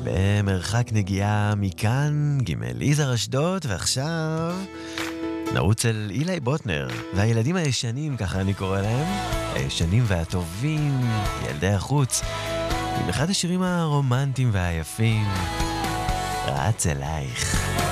במרחק נגיעה מכאן, ג' יזהר אשדוד, ועכשיו נרוץ אל אילי בוטנר, והילדים הישנים, ככה אני קורא להם, הישנים והטובים, ילדי החוץ, עם אחד השירים הרומנטיים והיפים, רץ אלייך.